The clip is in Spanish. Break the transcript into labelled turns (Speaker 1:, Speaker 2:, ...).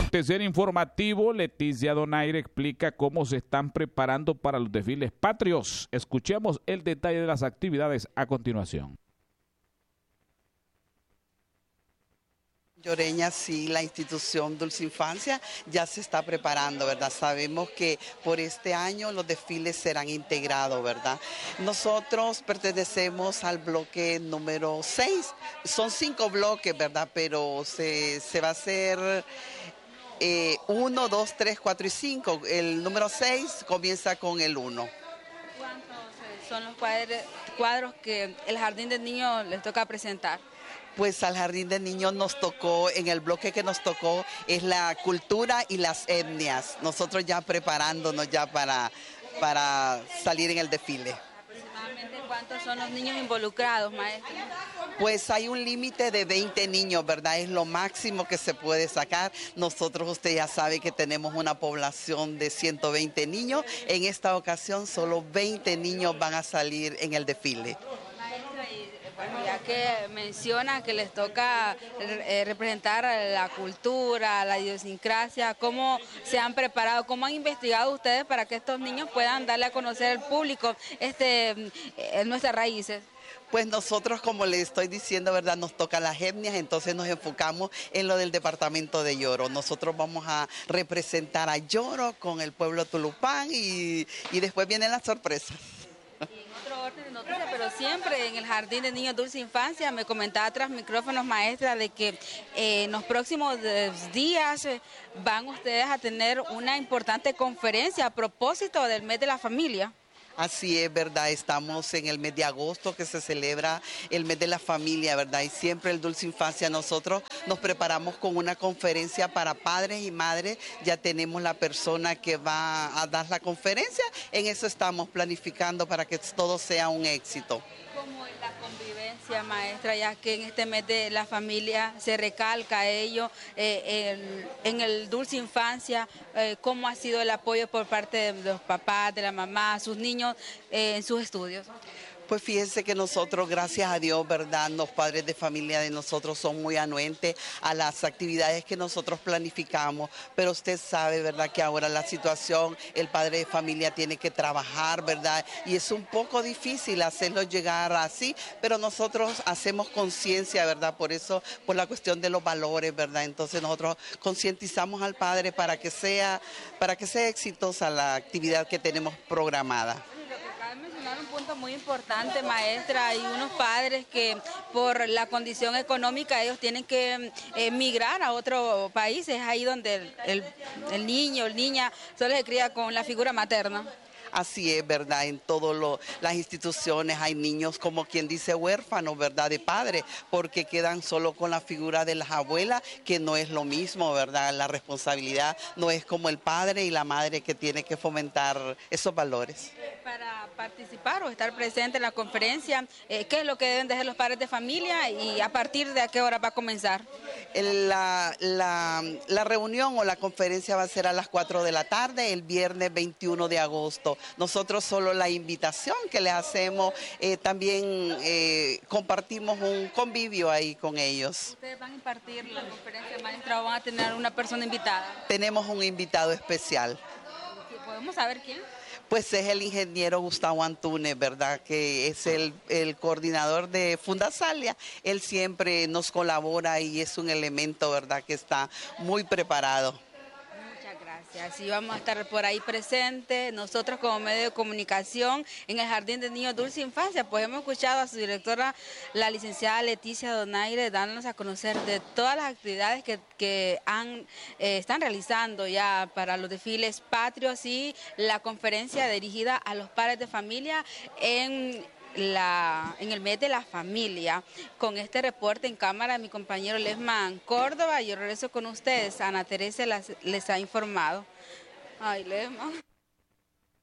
Speaker 1: Acontecer informativo, Leticia Donaire explica cómo se están preparando para los desfiles patrios. Escuchemos el detalle de las actividades a continuación.
Speaker 2: Lloreña, sí, la institución Dulce Infancia ya se está preparando, ¿verdad? Sabemos que por este año los desfiles serán integrados, ¿verdad? Nosotros pertenecemos al bloque número 6, son 5 bloques, ¿verdad? Pero se va a hacer 1, 2, 3, 4 y 5. El número 6 comienza con el 1.
Speaker 3: ¿Cuántos son los cuadros que el Jardín de Niños les toca presentar?
Speaker 2: Pues al Jardín de Niños nos tocó, en el bloque que nos tocó, es la cultura y las etnias. Nosotros ya preparándonos ya para salir en el desfile.
Speaker 3: ¿Aproximadamente cuántos son los niños involucrados, maestra?
Speaker 2: Pues hay un límite de 20 niños, ¿verdad? Es lo máximo que se puede sacar. Nosotros, usted ya sabe que tenemos una población de 120 niños. En esta ocasión solo 20 niños van a salir en el desfile.
Speaker 3: Bueno, ya que menciona que les toca representar la cultura, la idiosincrasia, ¿cómo se han preparado, cómo han investigado ustedes para que estos niños puedan darle a conocer al público nuestras raíces?
Speaker 2: Pues nosotros, como le estoy diciendo, ¿verdad? Nos toca las etnias, entonces nos enfocamos en lo del departamento de Yoro. Nosotros vamos a representar a Yoro con el pueblo tulupán y después vienen las sorpresas.
Speaker 3: Orden de noticias, pero siempre en el Jardín de Niños Dulce Infancia, me comentaba tras micrófonos, maestra, de que en los próximos días van ustedes a tener una importante conferencia a propósito del mes de la familia.
Speaker 2: Así es, ¿verdad? Estamos en el mes de agosto que se celebra el mes de la familia, ¿verdad? Y siempre el Dulce Infancia nosotros nos preparamos con una conferencia para padres y madres. Ya tenemos la persona que va a dar la conferencia. En eso estamos planificando para que todo sea un éxito.
Speaker 3: ¿Cómo es la convivencia, maestra, ya que en este mes de la familia se recalca ello, en el Dulce Infancia, cómo ha sido el apoyo por parte de los papás, de la mamá, sus niños en sus estudios?
Speaker 2: Pues fíjense que nosotros, gracias a Dios, ¿verdad? Los padres de familia de nosotros son muy anuentes a las actividades que nosotros planificamos, pero usted sabe, ¿verdad? Que ahora la situación, el padre de familia tiene que trabajar, ¿verdad? Y es un poco difícil hacerlo llegar así, pero nosotros hacemos conciencia, ¿verdad? Por eso, por la cuestión de los valores, ¿verdad? Entonces nosotros concientizamos al padre para que sea exitosa la actividad que tenemos programada.
Speaker 3: Un punto muy importante, maestra. Hay unos padres que por la condición económica ellos tienen que emigrar a otro país. Es ahí donde el niño o niña solo se cría con la figura materna.
Speaker 2: Así es, ¿verdad? En todas las instituciones hay niños, como quien dice, huérfanos, ¿verdad? De padre, porque quedan solo con la figura de las abuelas, que no es lo mismo, ¿verdad? La responsabilidad no es como el padre y la madre que tiene que fomentar esos valores.
Speaker 3: Para participar o estar presente en la conferencia, ¿qué es lo que deben de hacer los padres de familia y a partir de a qué hora va a comenzar?
Speaker 2: La reunión o la conferencia va a ser a las 4 de la tarde, el viernes 21 de agosto. Nosotros solo la invitación que les hacemos, también compartimos un convivio ahí con ellos.
Speaker 3: ¿Ustedes van a impartir la conferencia, maestra, o van a tener una persona invitada?
Speaker 2: Tenemos un invitado especial.
Speaker 3: ¿Podemos saber quién?
Speaker 2: Pues es el ingeniero Gustavo Antunes, ¿verdad? Que es el coordinador de Fundasalia. Él siempre nos colabora y es un elemento, ¿verdad?, que está muy preparado.
Speaker 3: Muchas gracias. Y vamos a estar por ahí presentes. Nosotros como medio de comunicación en el Jardín de Niños Dulce Infancia, pues hemos escuchado a su directora, la licenciada Leticia Donaire, dándonos a conocer de todas las actividades que están realizando ya para los desfiles patrios y la conferencia dirigida a los padres de familia en el mes de la familia. Con este reporte en cámara, mi compañero Lesman Córdoba, yo regreso con ustedes. Ana Teresa les ha informado. Ay, Lesman.